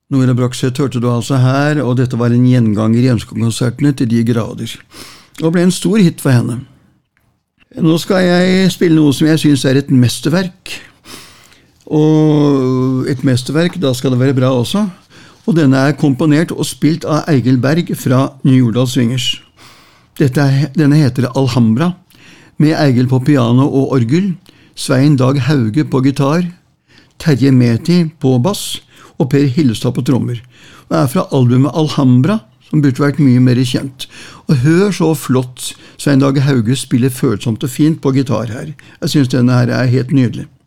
Nora Brakseth hørte du altså her, og dette var en gjenganger i ønskekonsertene til de grader. Og ble en stor hit for henne. Nå skal jeg spille noe som jeg synes er et mesterverk. Og et mesterverk, da skal det være bra også. Og denne er komponert og spilt av Eigil Berg fra Njordal Swingers. Denne heter Alhambra, med Eigil på piano og orgel, Svein Dag Hauge på gitar, Terje Meti på bass og Per Hillestad på trommer. Og er fra albumet Alhambra, som burde vært mye mer kjent. Og hør så flott Svein Dag Hauge spiller følsomt og fint på gitar her. Jeg synes denne her er helt nydelig.